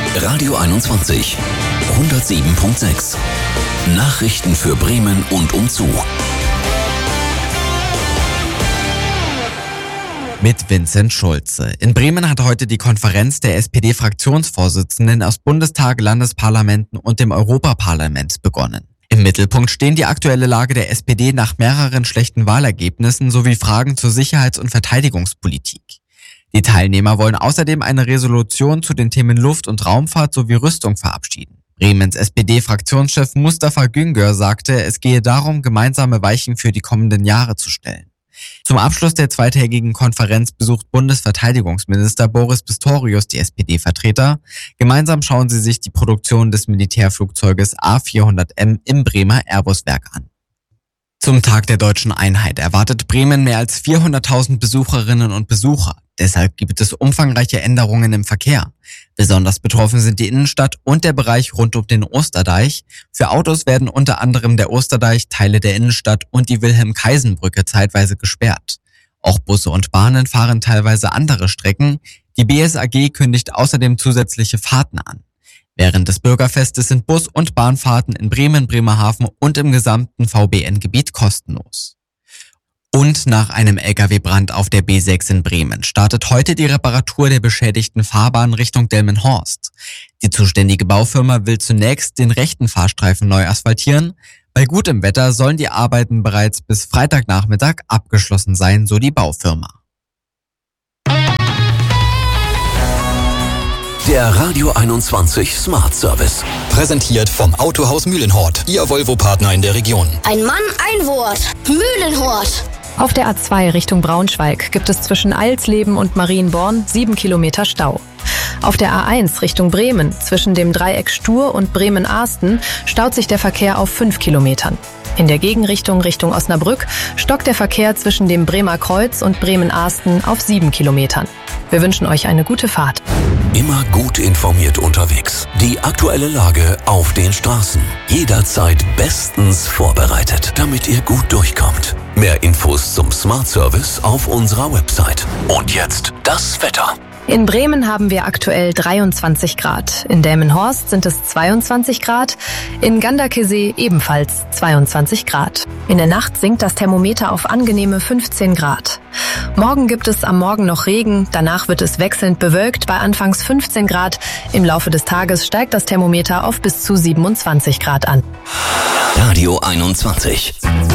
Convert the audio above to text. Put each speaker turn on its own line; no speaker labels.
Radio 21 107.6. Nachrichten für Bremen und umzu.
Mit Vincent Schulze. In Bremen hat heute die Konferenz der SPD-Fraktionsvorsitzenden aus Bundestag, Landesparlamenten und dem Europaparlament begonnen. Im Mittelpunkt stehen die aktuelle Lage der SPD nach mehreren schlechten Wahlergebnissen sowie Fragen zur Sicherheits- und Verteidigungspolitik. Die Teilnehmer wollen außerdem eine Resolution zu den Themen Luft- und Raumfahrt sowie Rüstung verabschieden. Bremens SPD-Fraktionschef Mustafa Güngör sagte, es gehe darum, gemeinsame Weichen für die kommenden Jahre zu stellen. Zum Abschluss der zweitägigen Konferenz besucht Bundesverteidigungsminister Boris Pistorius die SPD-Vertreter. Gemeinsam schauen sie sich die Produktion des Militärflugzeuges A400M im Bremer Airbus-Werk an. Zum Tag der Deutschen Einheit erwartet Bremen mehr als 400.000 Besucherinnen und Besucher. Deshalb gibt es umfangreiche Änderungen im Verkehr. Besonders betroffen sind die Innenstadt und der Bereich rund um den Osterdeich. Für Autos werden unter anderem der Osterdeich, Teile der Innenstadt und die Wilhelm-Kaisen-Brücke zeitweise gesperrt. Auch Busse und Bahnen fahren teilweise andere Strecken. Die BSAG kündigt außerdem zusätzliche Fahrten an. Während des Bürgerfestes sind Bus- und Bahnfahrten in Bremen, Bremerhaven und im gesamten VBN-Gebiet kostenlos. Und nach einem Lkw-Brand auf der B6 in Bremen startet heute die Reparatur der beschädigten Fahrbahn Richtung Delmenhorst. Die zuständige Baufirma will zunächst den rechten Fahrstreifen neu asphaltieren. Bei gutem Wetter sollen die Arbeiten bereits bis Freitagnachmittag abgeschlossen sein, so die Baufirma.
Der Radio 21 Smart Service.
Präsentiert vom Autohaus Mühlenhort, Ihr Volvo-Partner in der Region.
Ein Mann, ein Wort. Mühlenhort.
Auf der A2 Richtung Braunschweig gibt es zwischen Eilsleben und Marienborn 7 Kilometer Stau. Auf der A1 Richtung Bremen zwischen dem Dreieck Stur und Bremen-Ahsten staut sich der Verkehr auf 5 Kilometern. In der Gegenrichtung Richtung Osnabrück stockt der Verkehr zwischen dem Bremer Kreuz und Bremen-Ahsten auf 7 Kilometern. Wir wünschen euch eine gute Fahrt.
Immer gut informiert unterwegs. Die aktuelle Lage auf den Straßen. Jederzeit bestens vorbereitet, damit ihr gut durchkommt. Mehr Infos zum Smart Service auf unserer Website. Und jetzt das Wetter.
In Bremen haben wir aktuell 23 Grad. In Delmenhorst sind es 22 Grad. In Gandakesee ebenfalls 22 Grad. In der Nacht sinkt das Thermometer auf angenehme 15 Grad. Morgen gibt es am Morgen noch Regen. Danach wird es wechselnd bewölkt bei anfangs 15 Grad. Im Laufe des Tages steigt das Thermometer auf bis zu 27 Grad an.
Radio 21.